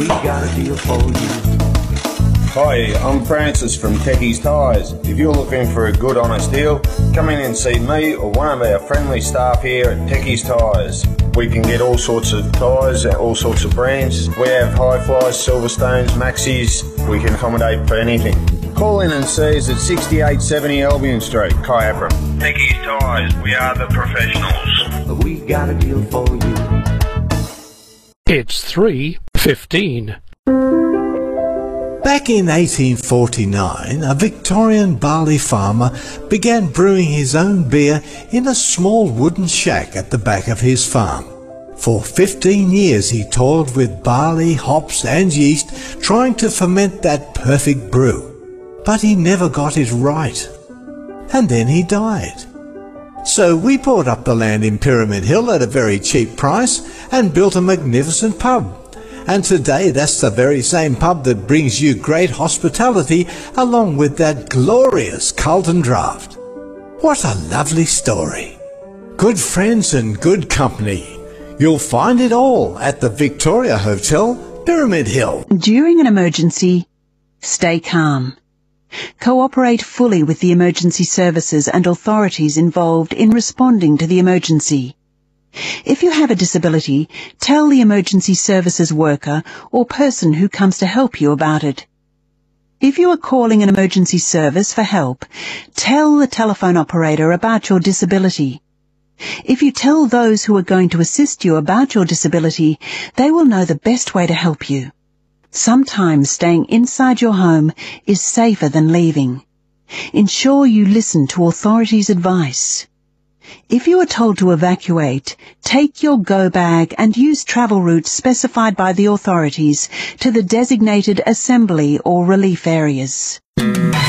We got a deal for you. Hi, I'm Francis from Techie's Tyres. If you're looking for a good honest deal, come in and see me or one of our friendly staff here at Techie's Tyres. We can get all sorts of tyres, all sorts of brands. We have Hi-Flies, Silverstones, Maxis. We can accommodate for anything. Call in and see us at 6870 Albion Street, Kyabram. Techie's Tyres, we are the professionals. We got a deal for you. It's 3:15. Back in 1849, a Victorian barley farmer began brewing his own beer in a small wooden shack at the back of his farm. For 15 years he toiled with barley, hops and yeast, trying to ferment that perfect brew. But he never got it right. And then he died. So we bought up the land in Pyramid Hill at a very cheap price and built a magnificent pub. And today that's the very same pub that brings you great hospitality along with that glorious Carlton Draft. What a lovely story. Good friends and good company. You'll find it all at the Victoria Hotel, Pyramid Hill. During an emergency, stay calm. Cooperate fully with the emergency services and authorities involved in responding to the emergency. If you have a disability, tell the emergency services worker or person who comes to help you about it. If you are calling an emergency service for help, tell the telephone operator about your disability. If you tell those who are going to assist you about your disability, they will know the best way to help you. Sometimes staying inside your home is safer than leaving. Ensure you listen to authorities' advice. If you are told to evacuate, take your go bag and use travel routes specified by the authorities to the designated assembly or relief areas.